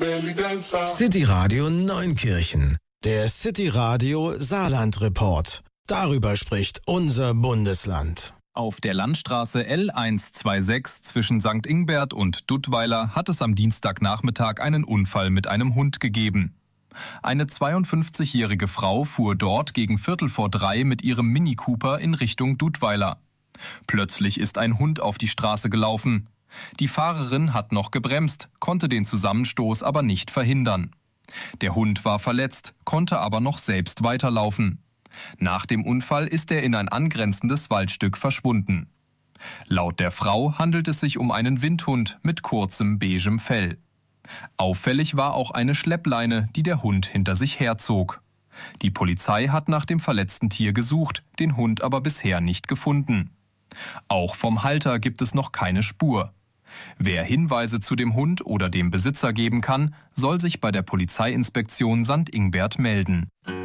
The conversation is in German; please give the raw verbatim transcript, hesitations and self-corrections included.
City Radio Neunkirchen, der City Radio Saarland Report. Darüber spricht unser Bundesland. Auf der Landstraße L hundertsechsundzwanzig zwischen Sankt Ingbert und Duttweiler hat es am Dienstagnachmittag einen Unfall mit einem Hund gegeben. Eine zweiundfünfzigjährige Frau fuhr dort gegen Viertel vor drei mit ihrem Mini Cooper in Richtung Duttweiler. Plötzlich ist ein Hund auf die Straße gelaufen. Die Fahrerin hat noch gebremst, konnte den Zusammenstoß aber nicht verhindern. Der Hund war verletzt, konnte aber noch selbst weiterlaufen. Nach dem Unfall ist er in ein angrenzendes Waldstück verschwunden. Laut der Frau handelt es sich um einen Windhund mit kurzem beigem Fell. Auffällig war auch eine Schleppleine, die der Hund hinter sich herzog. Die Polizei hat nach dem verletzten Tier gesucht, den Hund aber bisher nicht gefunden. Auch vom Halter gibt es noch keine Spur. Wer Hinweise zu dem Hund oder dem Besitzer geben kann, soll sich bei der Polizeiinspektion Sankt Ingbert melden.